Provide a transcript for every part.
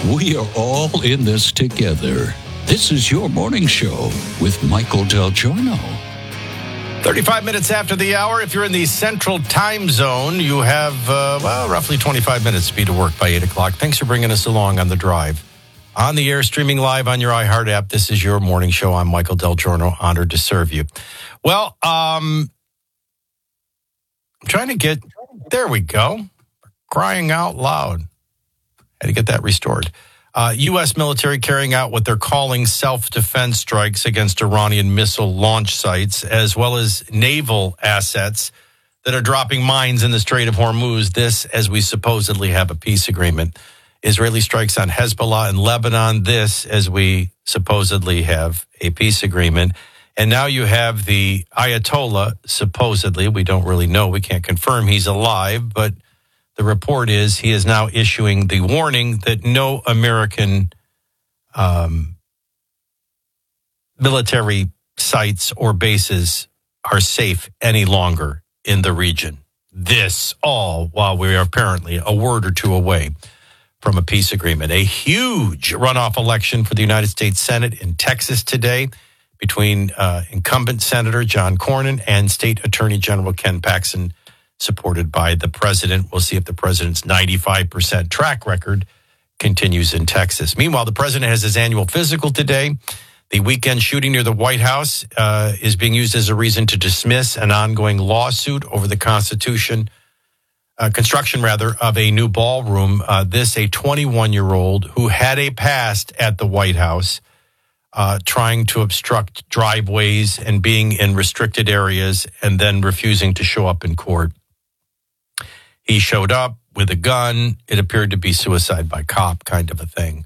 We are all in this together. This is your morning show with Michael Del Giorno. 35 minutes after the hour. If you're in the central time zone, you have, roughly 25 minutes to be to work by 8 o'clock. Thanks for bringing us along on the drive. On the air, streaming live on your iHeart app. This is your morning show. I'm Michael Del Giorno, honored to serve you. Well, I'm trying to get, there we go. Crying out loud. Had to get that restored. U.S. military carrying out what they're calling self-defense strikes against Iranian missile launch sites, as well as naval assets that are dropping mines in the Strait of Hormuz. This, as we supposedly have a peace agreement. Israeli strikes on Hezbollah in Lebanon. This, as we supposedly have a peace agreement. And now you have the Ayatollah, supposedly. We don't really know. We can't confirm he's alive, but the report is he is now issuing the warning that no American military sites or bases are safe any longer in the region. This all while we are apparently a word or two away from a peace agreement. A huge runoff election for the United States Senate in Texas today between incumbent Senator John Cornyn and State Attorney General Ken Paxton, supported by the president. We'll see if the president's 95% track record continues in Texas. Meanwhile, the president has his annual physical today. The weekend shooting near the White House is being used as a reason to dismiss an ongoing lawsuit over the construction of a new ballroom. This, a 21-year-old who had a past at the White House, trying to obstruct driveways and being in restricted areas and then refusing to show up in court. He showed up with a gun. It appeared to be suicide by cop kind of a thing.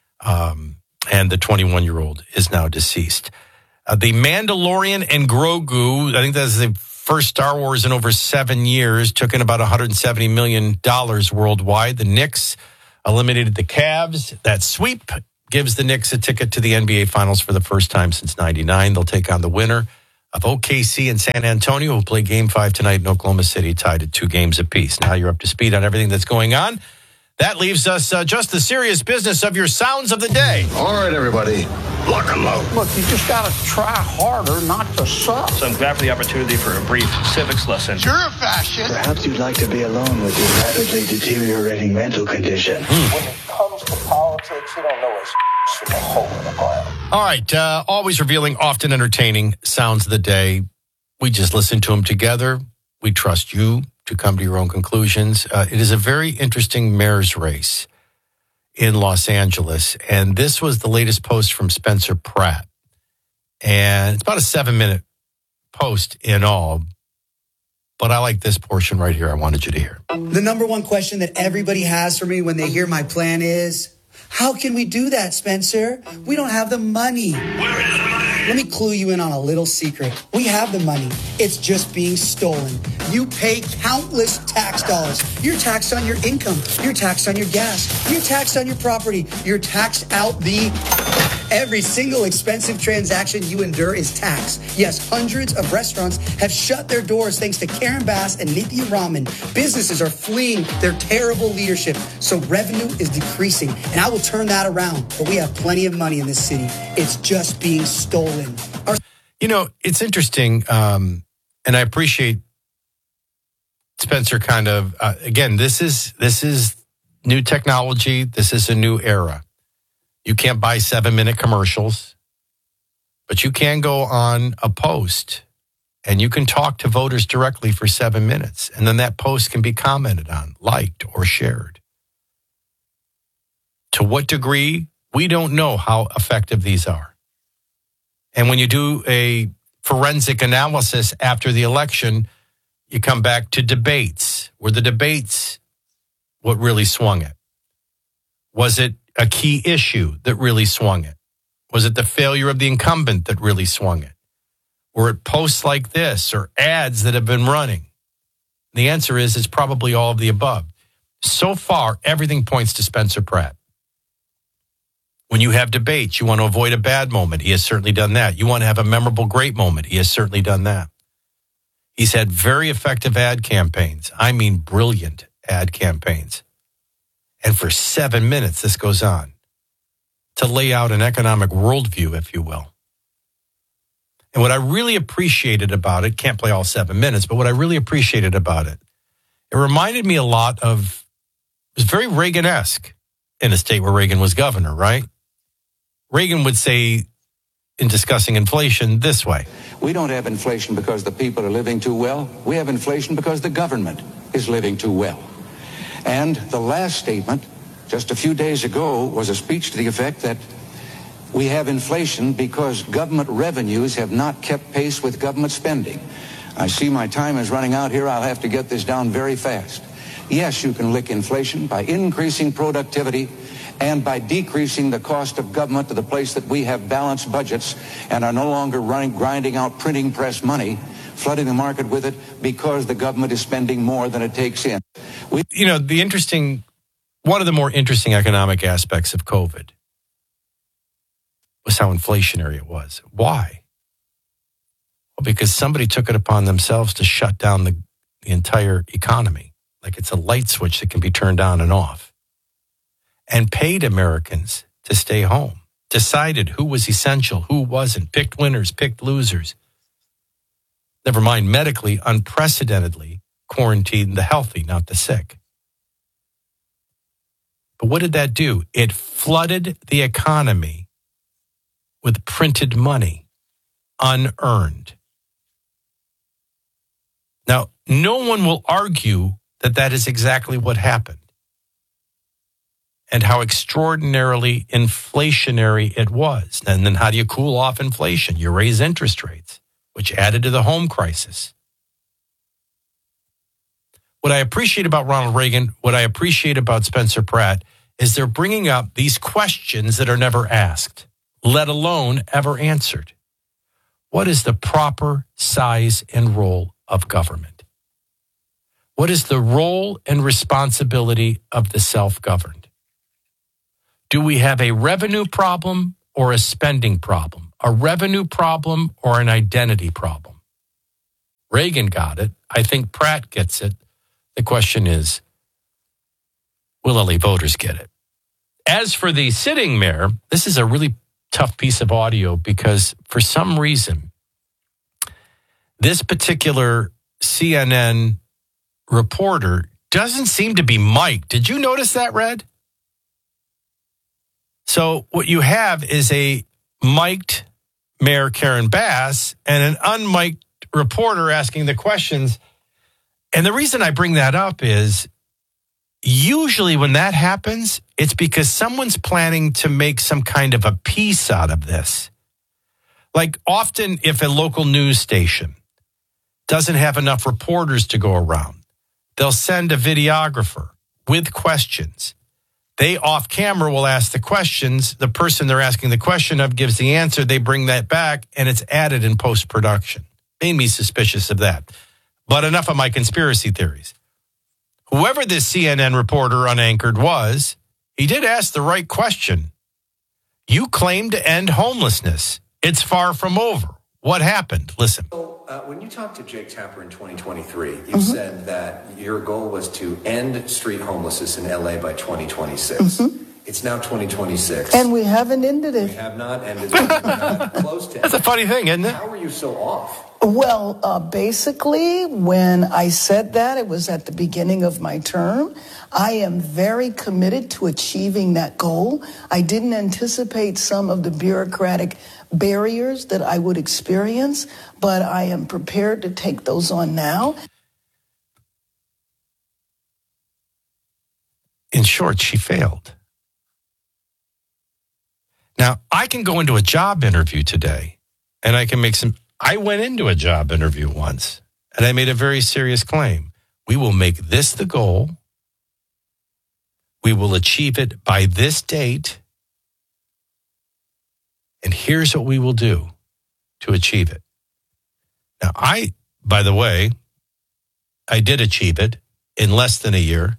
And the 21-year-old is now deceased. The Mandalorian and Grogu, I think that's the first Star Wars in over 7 years, took in about $170 million worldwide. The Knicks eliminated the Cavs. That sweep gives the Knicks a ticket to the NBA Finals for the first time since 99. They'll take on the winner of OKC and San Antonio, who'll play Game 5 tonight in Oklahoma City, tied at 2 games apiece. Now you're up to speed on everything that's going on. That leaves us just the serious business of your sounds of the day. All right, everybody, lock and load. Look, you just got to try harder not to suck. So I'm glad for the opportunity for a brief civics lesson. You're a fascist. Perhaps you'd like to be alone with your rapidly deteriorating mental condition. When it comes to politics, you don't know it's a hole in the ground. All right, always revealing, often entertaining sounds of the day. We just listen to them together. We trust you to come to your own conclusions. It is a very interesting mayor's race in Los Angeles, and this was the latest post from Spencer Pratt. And it's about a 7-minute post in all, but I like this portion right here I wanted you to hear. The number one question that everybody has for me when they hear my plan is, how can we do that, Spencer? We don't have the money. Where is the money? Let me clue you in on a little secret. We have the money. It's just being stolen. You pay countless tax dollars. You're taxed on your income. You're taxed on your gas. You're taxed on your property. You're taxed out every single expensive transaction you endure is taxed. Yes, hundreds of restaurants have shut their doors thanks to Karen Bass and Nithya Raman. Businesses are fleeing their terrible leadership, so revenue is decreasing. And I will turn that around, but we have plenty of money in this city. It's just being stolen. You know, it's interesting, and I appreciate Spencer kind of, again, this is new technology. This is a new era. You can't buy 7-minute commercials, but you can go on a post and you can talk to voters directly for 7 minutes. And then that post can be commented on, liked, or shared. To what degree, we don't know how effective these are. And when you do a forensic analysis after the election, you come back to debates. Were the debates what really swung it? Was it a key issue that really swung it? Was it the failure of the incumbent that really swung it? Were it posts like this or ads that have been running? The answer is it's probably all of the above. So far, everything points to Spencer Pratt. When you have debates, you want to avoid a bad moment. He has certainly done that. You want to have a memorable, great moment. He has certainly done that. He's had very effective ad campaigns. I mean, brilliant ad campaigns. And for 7 minutes, this goes on to lay out an economic worldview, if you will. And what I really appreciated about it, can't play all 7 minutes, but what I really appreciated about it, it reminded me a lot of, it was very Reagan-esque in a state where Reagan was governor, right? Reagan would say, in discussing inflation, this way. We don't have inflation because the people are living too well. We have inflation because the government is living too well. And the last statement, just a few days ago, was a speech to the effect that we have inflation because government revenues have not kept pace with government spending. I see my time is running out here. I'll have to get this down very fast. Yes, you can lick inflation by increasing productivity and by decreasing the cost of government to the place that we have balanced budgets and are no longer grinding out printing press money, flooding the market with it because the government is spending more than it takes in. One of the more interesting economic aspects of COVID was how inflationary it was. Why? Well, because somebody took it upon themselves to shut down the entire economy, like it's a light switch that can be turned on and off, and paid Americans to stay home, decided who was essential, who wasn't, picked winners, picked losers. Never mind medically, unprecedentedly quarantined the healthy, not the sick. But what did that do? It flooded the economy with printed money, unearned. Now, no one will argue that that is exactly what happened and how extraordinarily inflationary it was. And then how do you cool off inflation? You raise interest rates, which added to the home crisis. What I appreciate about Ronald Reagan, what I appreciate about Spencer Pratt, is they're bringing up these questions that are never asked, let alone ever answered. What is the proper size and role of government? What is the role and responsibility of the self-governed? Do we have a revenue problem or a spending problem? A revenue problem or an identity problem? Reagan got it. I think Pratt gets it. The question is, will LA voters get it? As for the sitting mayor, this is a really tough piece of audio because for some reason, this particular CNN reporter doesn't seem to be mic'd. Did you notice that, Red? So what you have is a mic'd Mayor Karen Bass and an unmic'd reporter asking the questions. And the reason I bring that up is usually when that happens, it's because someone's planning to make some kind of a piece out of this. Like often if a local news station doesn't have enough reporters to go around, they'll send a videographer with questions. They off camera will ask the questions. The person they're asking the question of gives the answer. They bring that back and it's added in post-production. Made me suspicious of that. But enough of my conspiracy theories. Whoever this CNN reporter unanchored was, he did ask the right question. You claim to end homelessness. It's far from over. What happened? Listen. When you talked to Jake Tapper in 2023, you said that your goal was to end street homelessness in LA by 2026. It's now 2026. And we haven't ended it. We have not ended it. We're not close to it. That's a funny thing, isn't it? How are you so off? Well, basically, when I said that, it was at the beginning of my term. I am very committed to achieving that goal. I didn't anticipate some of the bureaucratic barriers that I would experience, but I am prepared to take those on now. In short, she failed. Now, I can go into a job interview today, and I can make some... I went into a job interview once, and I made a very serious claim. We will make this the goal. We will achieve it by this date. And here's what we will do to achieve it. Now, by the way, I did achieve it in less than a year.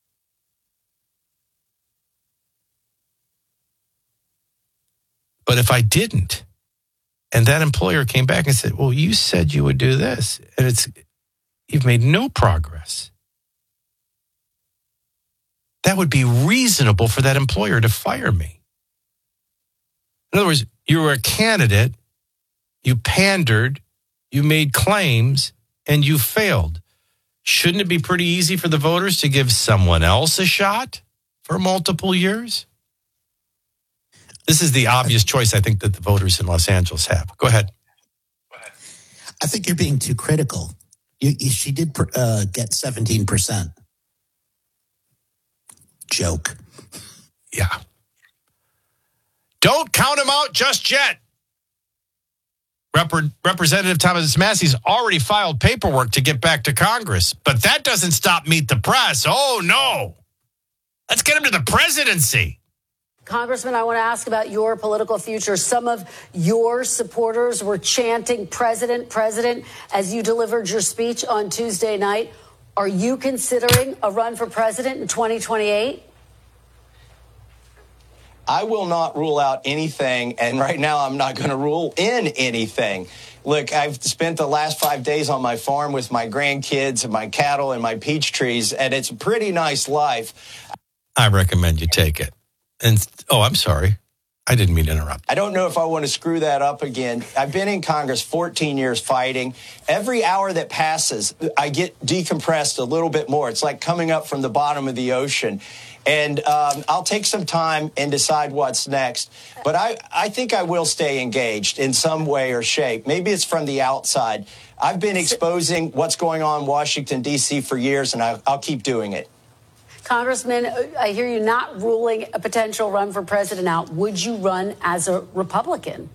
But if I didn't, and that employer came back and said, well, you said you would do this, and you've made no progress. that would be reasonable for that employer to fire me. In other words, you were a candidate, you pandered, you made claims, and you failed. Shouldn't it be pretty easy for the voters to give someone else a shot for multiple years? This is the obvious choice I think that the voters in Los Angeles have. Go ahead. I think you're being too critical. She did get 17%. Joke. Yeah. Don't count him out just yet. Representative Thomas Massey's already filed paperwork to get back to Congress, but that doesn't stop Meet the Press. Oh, no. Let's get him to the presidency. Congressman, I want to ask about your political future. Some of your supporters were chanting "President, President" as you delivered your speech on Tuesday night. Are you considering a run for president in 2028? I will not rule out anything, and right now I'm not going to rule in anything. Look, I've spent the last 5 days on my farm with my grandkids and my cattle and my peach trees, and it's a pretty nice life. I recommend you take it. And, I'm sorry. I didn't mean to interrupt. I don't know if I want to screw that up again. I've been in Congress 14 years fighting. Every hour that passes, I get decompressed a little bit more. It's like coming up from the bottom of the ocean. And I'll take some time and decide what's next. But I think I will stay engaged in some way or shape. Maybe it's from the outside. I've been exposing what's going on in Washington, D.C. for years, and I'll keep doing it. Congressman, I hear you not ruling a potential run for president out. Would you run as a Republican?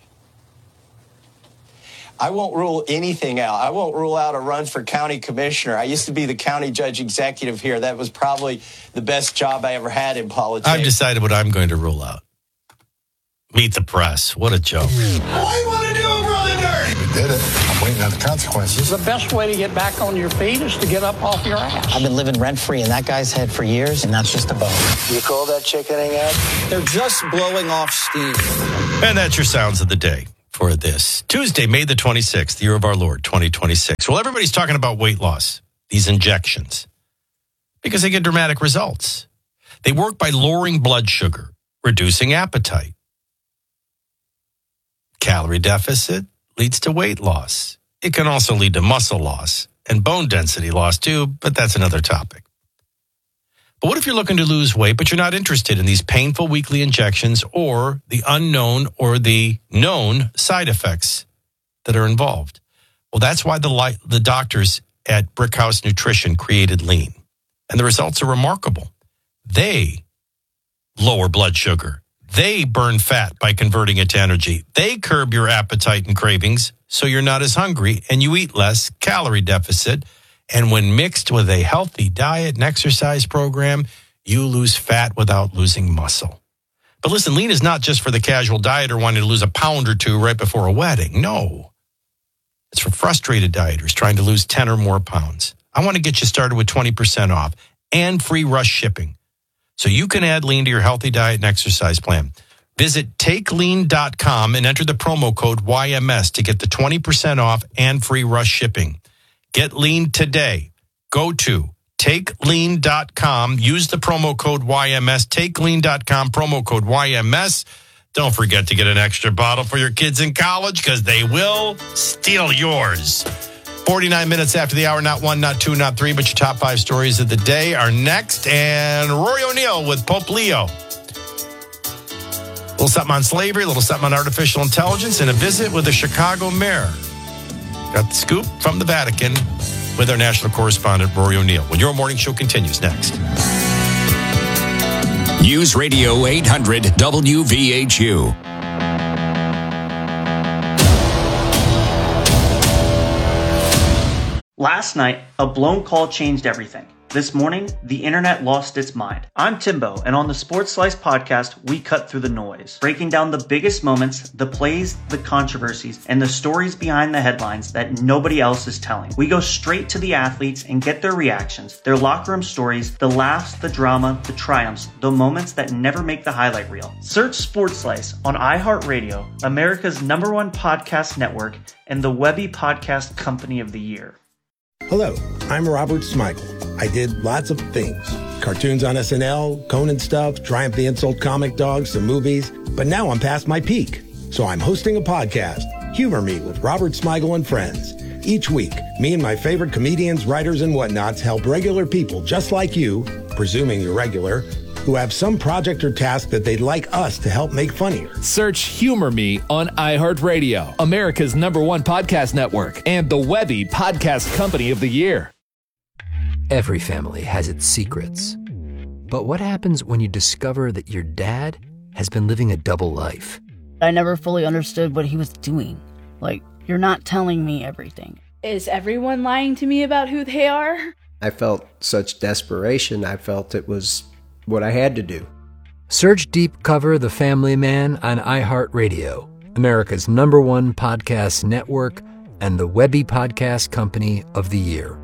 I won't rule anything out. I won't rule out a run for county commissioner. I used to be the county judge executive here. That was probably the best job I ever had in politics. I've decided what I'm going to rule out. Meet the Press. What a joke. What do you want to do, Brother Dirty? We did it. I'm waiting on the consequences. The best way to get back on your feet is to get up off your ass. I've been living rent-free in that guy's head for years, and that's just a bone. You call that chickening out? They're just blowing off steam. And that's your sounds of the day for this Tuesday, May the 26th, the year of our Lord, 2026. Well, everybody's talking about weight loss, these injections, because they get dramatic results. They work by lowering blood sugar, reducing appetite. Calorie deficit leads to weight loss. It can also lead to muscle loss and bone density loss too, but that's another topic. But what if you're looking to lose weight, but you're not interested in these painful weekly injections or the unknown or the known side effects that are involved? Well, that's why the doctors at Brickhouse Nutrition created Lean. And the results are remarkable. They lower blood sugar. They burn fat by converting it to energy. They curb your appetite and cravings so you're not as hungry and you eat less, calorie deficit. And when mixed with a healthy diet and exercise program, you lose fat without losing muscle. But listen, Lean is not just for the casual dieter wanting to lose a pound or two right before a wedding. No. It's for frustrated dieters trying to lose 10 or more pounds. I want to get you started with 20% off and free rush shipping, so you can add Lean to your healthy diet and exercise plan. Visit TakeLean.com and enter the promo code YMS to get the 20% off and free rush shipping. Get Lean today. Go to TakeLean.com. Use the promo code YMS. TakeLean.com, promo code YMS. Don't forget to get an extra bottle for your kids in college because they will steal yours. 49 minutes after the hour, not one, not two, not three, but your top 5 stories of the day are next. And Rory O'Neill with Pope Leo. A little something on slavery, a little something on artificial intelligence, and a visit with the Chicago mayor. Got the scoop from the Vatican with our national correspondent, Rory O'Neill. When your morning show continues next. News Radio 800 WVHU. Last night, a blown call changed everything. This morning, the internet lost its mind. I'm Timbo, and on the Sports Slice podcast, we cut through the noise, breaking down the biggest moments, the plays, the controversies, and the stories behind the headlines that nobody else is telling. We go straight to the athletes and get their reactions, their locker room stories, the laughs, the drama, the triumphs, the moments that never make the highlight reel. Search Sports Slice on iHeartRadio, America's #1 podcast network, and the Webby Podcast Company of the Year. Hello, I'm Robert Smigel. I did lots of things. Cartoons on SNL, Conan stuff, Triumph the Insult Comic Dog, some movies. But now I'm past my peak. So I'm hosting a podcast, Humor Me with Robert Smigel and Friends. Each week, me and my favorite comedians, writers, and whatnots help regular people just like you, presuming you're regular, who have some project or task that they'd like us to help make funnier. Search Humor Me on iHeartRadio, America's #1 podcast network, and the Webby Podcast Company of the Year. Every family has its secrets. But what happens when you discover that your dad has been living a double life? I never fully understood what he was doing. Like, you're not telling me everything. Is everyone lying to me about who they are? I felt such desperation. I felt it was what I had to do. Search Deep Cover The Family Man on iHeartRadio, America's #1 podcast network, and the Webby Podcast Company of the Year.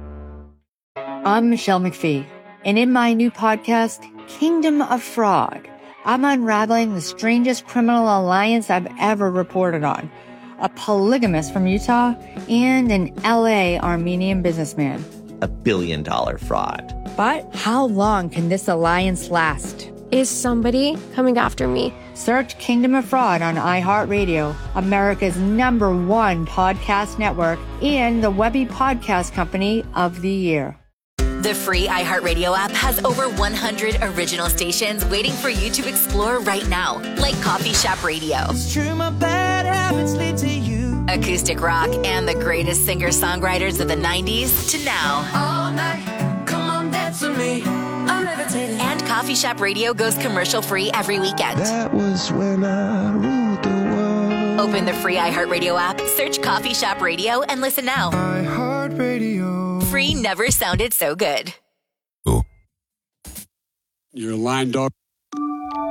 I'm Michelle McPhee, and in my new podcast, Kingdom of Fraud, I'm unraveling the strangest criminal alliance I've ever reported on. A polygamist from Utah and an LA Armenian businessman. $1 billion fraud. But how long can this alliance last? Is somebody coming after me? Search Kingdom of Fraud on iHeartRadio, America's #1 podcast network, and the Webby Podcast Company of the Year. The free iHeartRadio app has over 100 original stations waiting for you to explore right now, like Coffee Shop Radio, It's true, my bad habits lead to you. acoustic rock, and the greatest singer-songwriters of the 90s to now. All night, come on, dance with me. I'm levitating. And Coffee Shop Radio goes commercial-free every weekend. That was when I ruled the world. Open the free iHeartRadio app, search Coffee Shop Radio, and listen now. iHeartRadio. Free never sounded so good. You're a line dog.